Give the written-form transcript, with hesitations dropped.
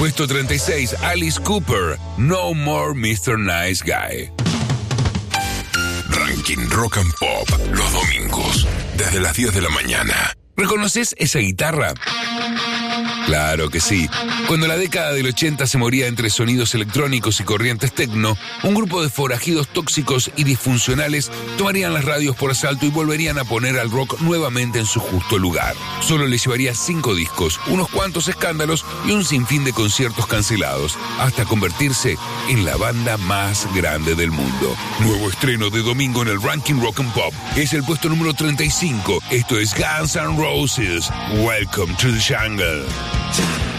Puesto 36, Alice Cooper, No More Mr. Nice Guy. Ranking Rock and Pop, los domingos, desde las 10 de la mañana. ¿Reconoces esa guitarra? Claro que sí. Cuando la década del 80 se moría entre sonidos electrónicos y corrientes techno, un grupo de forajidos tóxicos y disfuncionales tomarían las radios por asalto y volverían a poner al rock nuevamente en su justo lugar. Solo les llevaría 5 discos, unos cuantos escándalos y un sinfín de conciertos cancelados, hasta convertirse en la banda más grande del mundo. Nuevo estreno de domingo en el Ranking Rock and Pop. Es el puesto número 35. Esto es Guns N' Roses. Welcome to the Jungle.